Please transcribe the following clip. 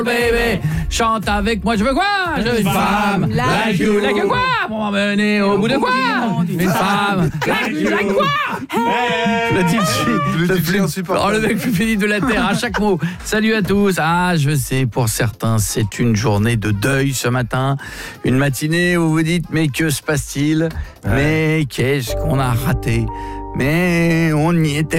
Baby, chante avec moi, je veux quoi? Je veux une femme like you. Like quoi? Pour m'emmener au bout de quoi? Une femme like quoi? Le DJ insupportable. Le mec plus pénible de la Terre, à chaque mot. Salut à tous. Ah, je sais, pour certains, c'est une journée de deuil ce matin. Une matinée où vous dites, mais que se passe-t-il? Mais qu'est-ce qu'on a raté? Mais on n'y était